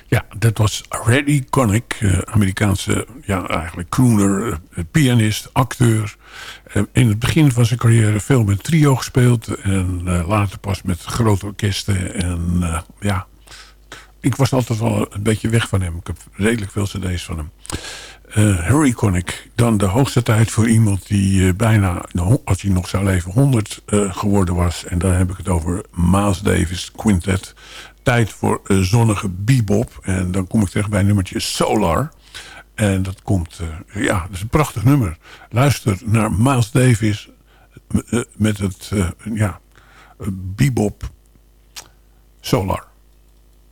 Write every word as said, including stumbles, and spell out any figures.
Ja, dat was Reddy Connick, uh, Amerikaanse ja, eigenlijk crooner, uh, pianist, acteur. Uh, in het begin van zijn carrière veel met trio gespeeld. En uh, later pas met grote orkesten. En uh, ja, ik was altijd wel een beetje weg van hem. Ik heb redelijk veel cd's van hem. Uh, Harry Connick, dan de hoogste tijd voor iemand die uh, bijna, als hij nog zou leven, honderd uh, geworden was. En dan heb ik het over Miles Davis Quintet. Tijd voor uh, zonnige bebop. En dan kom ik terecht bij nummertje Solar. En dat komt, uh, ja, dat is een prachtig nummer. Luister naar Miles Davis uh, met het, uh, ja, uh, bebop Solar.